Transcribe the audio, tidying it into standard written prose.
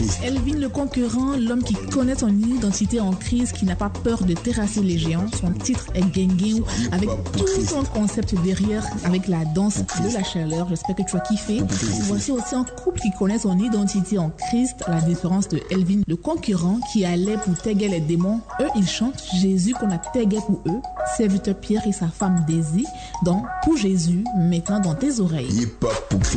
Elvin le conquérant, l'homme qui connaît son identité en crise, qui n'a pas peur de terrasser les géants. Son titre est Gengen, avec tout son concept derrière, avec la danse de la chaleur. J'espère que tu as kiffé. Voici aussi un couple qui connaît son identité en Christ, à la différence de Elvin le conquérant, qui allait pour taguer les démons. Eux, ils chantent Jésus qu'on a tagué pour eux, serviteur Pierre et sa femme Daisy, dans Pour Jésus, maintenant dans tes oreilles.